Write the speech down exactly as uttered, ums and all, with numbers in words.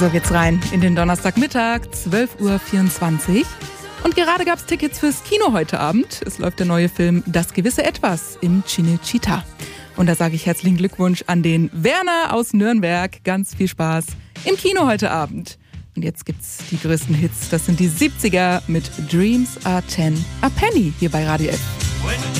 So geht's rein in den Donnerstagmittag, zwölf Uhr vierundzwanzig. Und gerade gab's Tickets fürs Kino heute Abend. Es läuft der neue Film Das gewisse Etwas im Cinecittà. Und da sage ich herzlichen Glückwunsch an den Werner aus Nürnberg. Ganz viel Spaß im Kino heute Abend. Und jetzt gibt's die größten Hits. Das sind die siebziger mit Dreams Are Ten A Penny hier bei Radio F.